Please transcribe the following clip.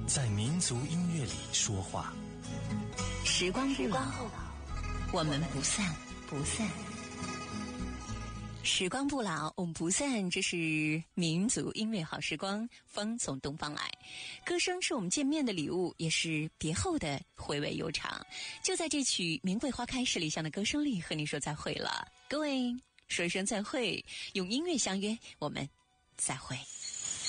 在民族音乐里说话。 时光不老，我们不散。时光不老，我们不散。这是民族音乐好时光，风从东方来。歌声是我们见面的礼物，也是别后的回味悠长。就在这曲《玫瑰花开十里香》的歌声里，和你说再会了。各位，说一声再会，用音乐相约，我们再会。